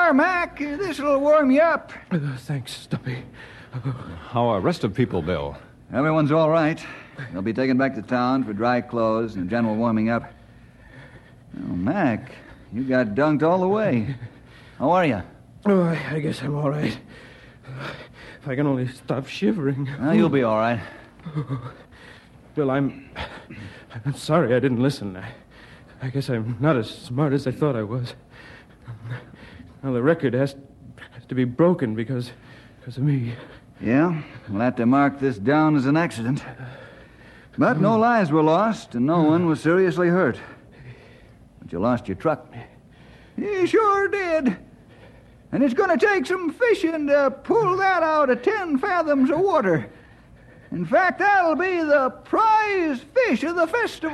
more, Mac. This'll warm you up. Thanks, Stumpy. How are rest of people, Bill? Everyone's all right. They'll be taken back to town for dry clothes and general warming up. Oh, Mac, you got dunked all the way. How are you? Oh, I guess I'm all right. If I can only stop shivering. Well, you'll be all right. Bill, I'm sorry I didn't listen. I guess I'm not as smart as I thought I was. Now, the record has to be broken because of me. Yeah, we'll have to mark this down as an accident. But no lives were lost, and no one was seriously hurt. But you lost your truck. You sure did. And it's going to take some fishing to pull that out of 10 fathoms of water. In fact, that'll be the prize fish of the festival.